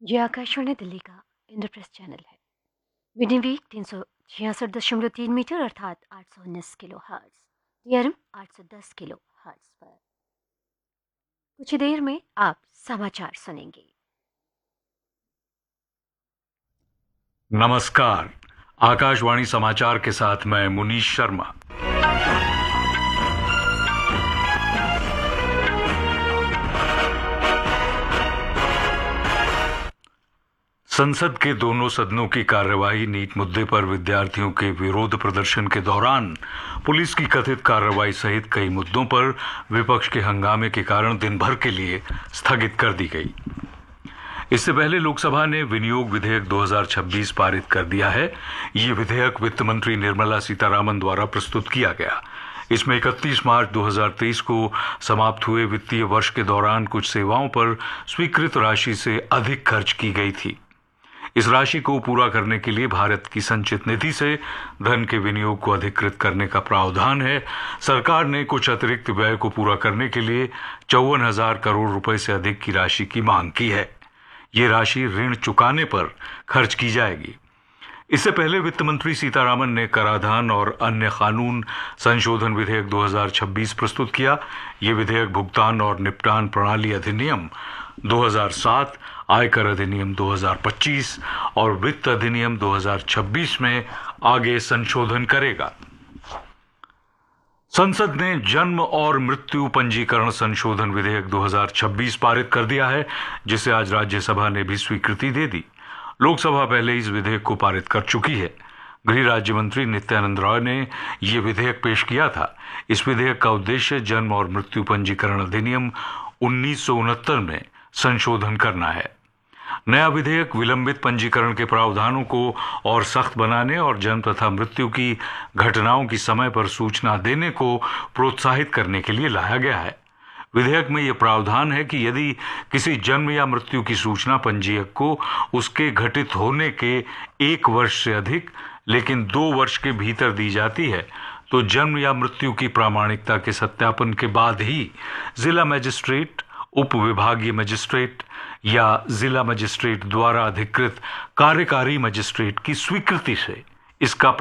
ये आकाशवाणी दिल्ली का इंद्रप्रस्थ चैनल है। मीडियम वेव 366.3 मीटर अर्थात 819 kilo hertz, DRM 810 kilo hertz पर। कुछ ही देर में आप समाचार सुनेंगे। नमस्कार। आकाशवाणी समाचार के साथ मैं मुनीश शर्मा। संसद के दोनों सदनों की कार्यवाही नीट मुद्दे पर विद्यार्थियों के विरोध प्रदर्शन के दौरान पुलिस की कथित कार्रवाई सहित कई मुद्दों पर विपक्ष के हंगामे के कारण दिन भर के लिए स्थगित कर दी गई। इससे पहले लोकसभा ने विनियोग विधेयक 2026 पारित कर दिया है। ये विधेयक वित्त मंत्री निर्मला सीतारामन द्वारा प्रस्तुत किया गया। इसमें 31 मार्च 2023 को समाप्त हुए वित्तीय वर्ष के दौरान कुछ सेवाओं पर स्वीकृत राशि से अधिक खर्च की गई थी। इस राशि को पूरा करने के लिए भारत की संचित निधि से धन के विनियोग को अधिकृत करने का प्रावधान है। सरकार ने कुछ अतिरिक्त व्यय को पूरा करने के लिए 54,000 करोड़ रुपए से अधिक की राशि की मांग की है। ये राशि ऋण चुकाने पर खर्च की जाएगी। इससे पहले वित्त मंत्री सीतारामन ने कराधान और अन्य कानून संशोधन विधेयक 2026 प्रस्तुत किया। ये विधेयक भुगतान और निपटान प्रणाली अधिनियम 2007, आयकर अधिनियम 2025 और वित्त अधिनियम 2026 में आगे संशोधन करेगा। संसद ने जन्म और मृत्यु पंजीकरण संशोधन विधेयक 2026 पारित कर दिया है, जिसे आज राज्यसभा ने भी स्वीकृति दे दी। लोकसभा पहले इस विधेयक को पारित कर चुकी है। गृह राज्य मंत्री नित्यानंद राय ने यह विधेयक पेश किया था। इस विधेयक का उद्देश्य जन्म और मृत्यु पंजीकरण अधिनियम 1969 में संशोधन करना है। नया विधेयक विलंबित पंजीकरण के प्रावधानों को और सख्त बनाने और जन्म तथा मृत्यु की घटनाओं की समय पर सूचना देने को प्रोत्साहित करने के लिए लाया गया है। विधेयक में यह प्रावधान है कि यदि किसी जन्म या मृत्यु की सूचना पंजीयक को उसके घटित होने के 1 वर्ष से अधिक लेकिन 2 वर्ष के भीतर दी जाती है, तो जन्म या मृत्यु की प्रामाणिकता के सत्यापन के बाद ही जिला मजिस्ट्रेट, उप विभागीय मजिस्ट्रेट या जिला मजिस्ट्रेट द्वारा अधिकृत कार्यकारी मजिस्ट्रेट की स्वीकृति से इसका